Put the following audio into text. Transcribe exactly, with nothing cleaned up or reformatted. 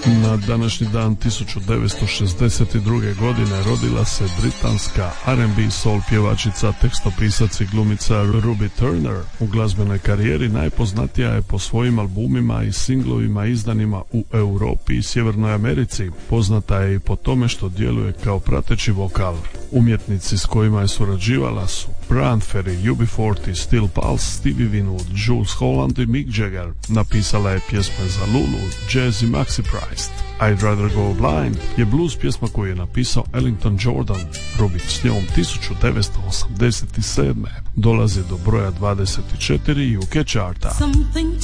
Na današnji dan tisuću devetsto šezdeset druge. godine rodila se britanska R and B soul pjevačica, tekstopisac i glumica Ruby Turner. U glazbenoj karijeri najpoznatija je po svojim albumima i singlovima izdanima u Europi i Sjevernoj Americi. Poznata je i po tome što djeluje kao prateći vokal. Umjetnici s kojima je surađivala su Bryan Ferry, U B četrdeset, Steel Pulse, Stevie Winwood, Jules Holland i Mick Jagger. Napisala je pjesme za Lulu, Jazz i Maxi Price. I'd Rather Go Blind je blues pjesma koju je napisao Ellington Jordan. Ruby s njom tisuću devetsto osamdeset sedme. dolazi do broja dvadeset četiri U K charta.